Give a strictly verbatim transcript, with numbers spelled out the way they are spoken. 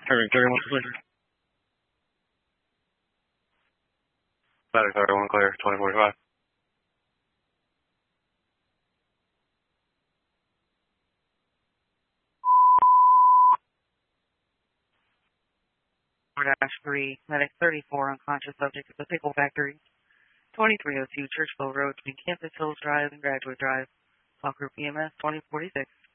Irving thirty-one clear. Ladder thirty-one clear, twenty forty-five. Dash three, medic thirty-four, unconscious subject at the Pickle Factory, twenty-three oh two Churchville Road between Campus Hills Drive and Graduate Drive. Talk group E M S twenty forty-six.